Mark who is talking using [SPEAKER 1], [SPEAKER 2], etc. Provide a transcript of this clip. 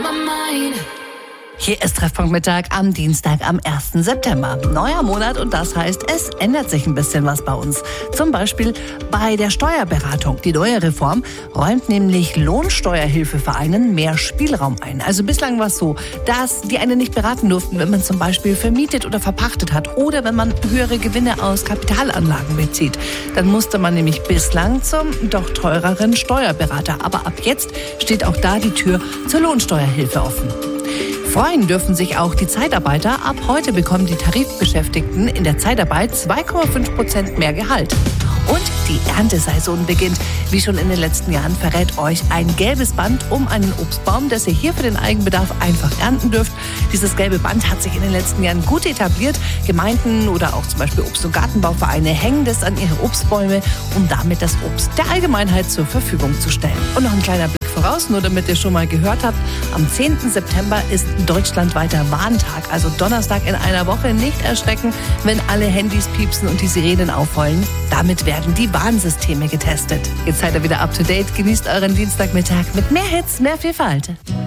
[SPEAKER 1] Hier ist Treffpunkt Mittag am Dienstag, am 1. September. Neuer Monat und das heißt, es ändert sich ein bisschen was bei uns. Zum Beispiel bei der Steuerberatung. Die neue Reform räumt nämlich Lohnsteuerhilfevereinen mehr Spielraum ein. Also bislang war es so, dass die einen nicht beraten durften, wenn man zum Beispiel vermietet oder verpachtet hat oder wenn man höhere Gewinne aus Kapitalanlagen bezieht. Dann musste man nämlich bislang zum doch teureren Steuerberater. Aber ab jetzt steht auch da die Tür zur Lohnsteuerhilfe offen. Freuen dürfen sich auch die Zeitarbeiter. Ab heute bekommen die Tarifbeschäftigten in der Zeitarbeit 2,5% mehr Gehalt. Und die Erntesaison beginnt. Wie schon in den letzten Jahren verrät euch ein gelbes Band um einen Obstbaum, das ihr hier für den Eigenbedarf einfach ernten dürft. Dieses gelbe Band hat sich in den letzten Jahren gut etabliert. Gemeinden oder auch zum Beispiel Obst- und Gartenbauvereine hängen das an ihre Obstbäume, um damit das Obst der Allgemeinheit zur Verfügung zu stellen. Und noch ein kleiner Blick voraus, nur damit ihr schon mal gehört habt. Am 10. September ist deutschlandweiter Warntag, also Donnerstag in einer Woche. Nicht erschrecken, wenn alle Handys piepsen und die Sirenen aufheulen. Damit werden die Warnsysteme getestet. Jetzt seid ihr wieder up to date. Genießt euren Dienstagmittag mit mehr Hits, mehr Vielfalt.